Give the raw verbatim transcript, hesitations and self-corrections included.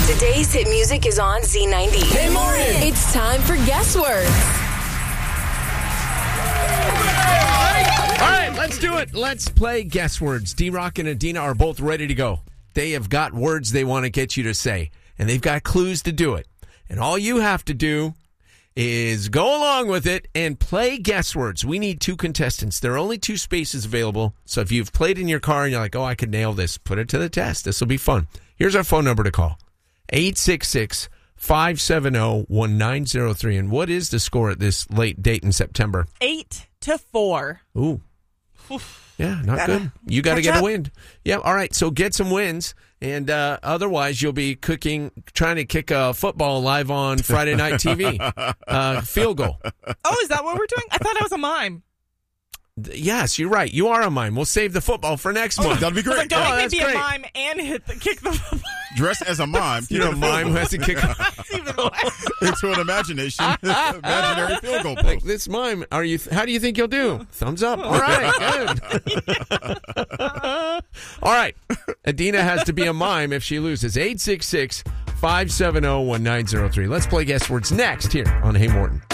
Today's hit music is on Z ninety. Hey, morning. It's time for Guess Words. All right, let's do it. Let's play Guess Words. D-Rock and Adina are both ready to go. They have got words they want to get you to say, and they've got clues to do it. And all you have to do is go along with it and play Guess Words. We need two contestants. There are only two spaces available, so if you've played in your car and you're like, oh, I could nail this, put it to the test. This will be fun. Here's our phone number to call. eight six six, five seven zero, one nine zero three. And what is the score at this late date in September? Eight to four. Ooh. Yeah, not Gotta good. You got to catch get up. a win. Yeah, all right. So get some wins, and uh, otherwise you'll be cooking, trying to kick a football live on Friday night T V. Uh, field goal. Oh, is that what we're doing? I thought I was a mime. Yes, you're right. You are a mime. We'll save the football for next month. That'd be great. Like, don't Oh, make that's me be great. a mime and hit the, kick the football. Dress as a mime. You're a mime who has to kick That's even worse. into an imagination, imaginary field goal like post. this mime. Are you? How do you think you'll do? Thumbs up. All right, good. All right. Adina has to be a mime if she loses. eight six six, five seven zero, one nine zero three. Let's play Guess Words next here on Hey Morton.